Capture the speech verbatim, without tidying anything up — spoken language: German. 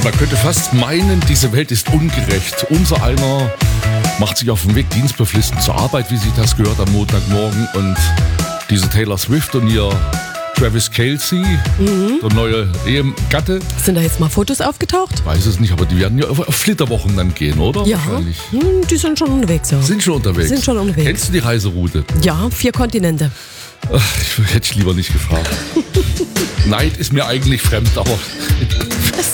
Man könnte fast meinen, diese Welt ist ungerecht. Unser einer macht sich auf den Weg dienstbeflissen zur Arbeit, wie sich das gehört am Montagmorgen. Und diese Taylor Swift und ihr Travis Kelce, mhm. der neue Ehegatte. Sind da jetzt mal Fotos aufgetaucht? Weiß es nicht, aber die werden ja auf, auf Flitterwochen dann gehen, oder? Ja, wahrscheinlich. Hm, die sind schon unterwegs, ja. Sind schon unterwegs? Sind schon unterwegs. Kennst du die Reiseroute? Ja, vier Kontinente. Ach, ich hätte ich lieber nicht gefragt. Neid ist mir eigentlich fremd, aber... Das